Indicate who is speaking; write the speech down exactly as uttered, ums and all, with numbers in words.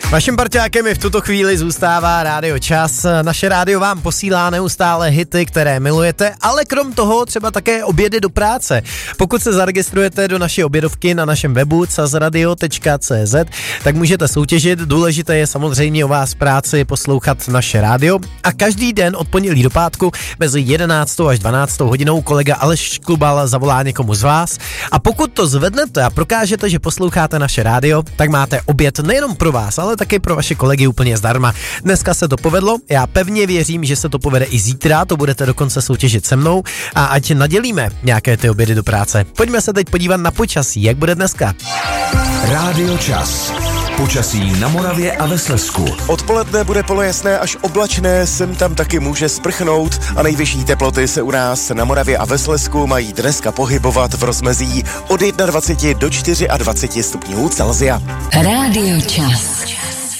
Speaker 1: Vaším parťákem i v tuto chvíli zůstává Rádio Čas. Naše rádio vám posílá neustále hity, které milujete, ale krom toho třeba také obědy do práce. Pokud se zaregistrujete do naší obědovky na našem webu cazradio tečka cé zet, tak můžete soutěžit. Důležité je samozřejmě o vás v práci poslouchat naše rádio. A každý den od pondělí do pátku mezi jedenáctou až dvanáctou hodinou kolega Aleš Klubal zavolá někomu z vás. A pokud to zvednete a prokážete, že posloucháte naše rádio, tak máte oběd nejenom pro vás, ale taky pro vaše kolegy úplně zdarma. Dneska se to povedlo, já pevně věřím, že se to povede i zítra, to budete dokonce soutěžit se mnou a ať nadělíme nějaké ty obědy do práce. Pojďme se teď podívat na počasí, jak bude dneska.
Speaker 2: Rádio Čas. Počasí na Moravě a ve Slezsku.
Speaker 3: Odpoledne bude polojasné až oblačné, sem tam taky může sprchnout a nejvyšší teploty se u nás na Moravě a ve Slezsku mají dneska pohybovat v rozmezí od dvacet jedna do dvaceti do dvaceti čtyři stupňů Celsia.
Speaker 4: Rádio Čas.